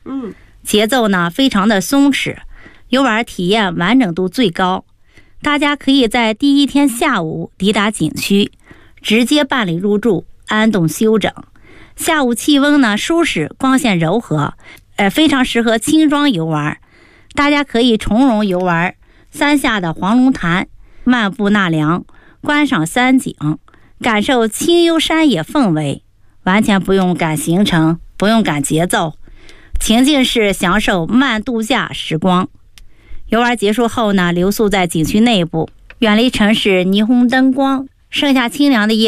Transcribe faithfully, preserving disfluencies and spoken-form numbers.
嗯， 节奏呢非常的松弛，游玩体验完整度最高。大家可以在第一天下午抵达景区，直接办理入住，安顿休整。下午气温呢舒适，光线柔和，呃，非常适合轻装游玩。大家可以从容游玩三下的黄龙潭，漫步纳凉，观赏山景，感受清幽山野氛围，完全不用赶行程，不用赶节奏，情境是享受慢度假时光。游玩结束后呢，留宿在景区内部，远离城市霓虹灯光，剩下清凉的夜